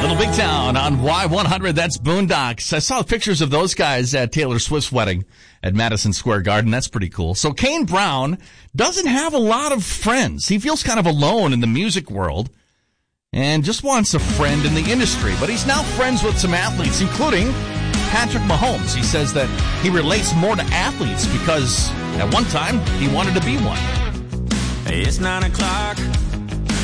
Little Big Town on Y100, that's Boondocks. I saw pictures of those guys at Taylor Swift's wedding at Madison Square Garden. That's pretty cool. So Kane Brown doesn't have a lot of friends. He feels kind of alone in the music world and just wants a friend in the industry. But he's now friends with some athletes, including Patrick Mahomes. He says that he relates more to athletes because at one time he wanted to be one. It's 9 o'clock.